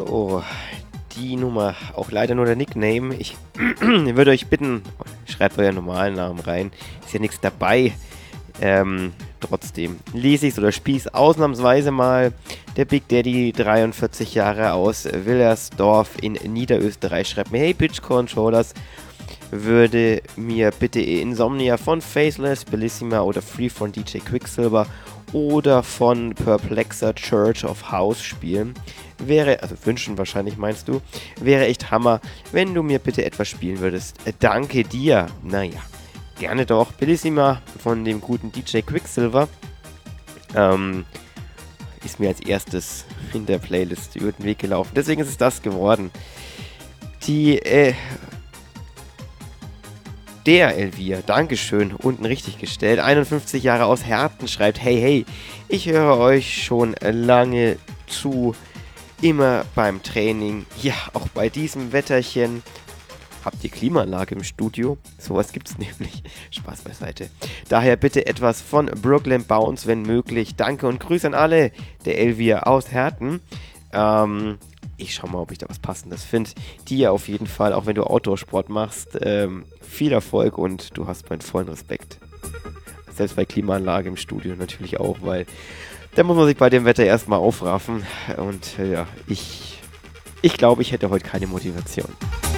So, die Nummer, auch leider nur der Nickname. Ich würde euch bitten, schreibt euren normalen Namen rein. Ist ja nichts dabei. Trotzdem lese ich es oder spiele es ausnahmsweise mal. Der Big Daddy, 43 Jahre aus Willersdorf in Niederösterreich, schreibt mir: Hey Pitch Controllers, würde mir bitte Insomnia von Faceless, Bellissima oder Free von DJ Quicksilver oder von Perplexer Church of House spielen. Wäre, also wünschen wahrscheinlich meinst du, wäre echt Hammer, wenn du mir bitte etwas spielen würdest. Danke dir. Naja, gerne doch. Bellissima von dem guten DJ Quicksilver ist mir als erstes in der Playlist über den Weg gelaufen. Deswegen ist es das geworden. Der Elvia, Dankeschön, unten richtig gestellt. 51 Jahre aus Herten schreibt: Hey, ich höre euch schon lange zu, immer beim Training. Ja, auch bei diesem Wetterchen. Habt ihr Klimaanlage im Studio? Sowas gibt's nämlich. Spaß beiseite. Daher bitte etwas von Brooklyn Bounce, wenn möglich. Danke und Grüße an alle. Der Elvia aus Herten. Ich schau mal, ob ich da was Passendes finde. Dir auf jeden Fall, auch wenn du Outdoor-Sport machst, viel Erfolg und du hast meinen vollen Respekt. Selbst bei Klimaanlage im Studio natürlich auch, weil da muss man sich bei dem Wetter erstmal aufraffen. Und ja, ich glaube, ich hätte heute keine Motivation.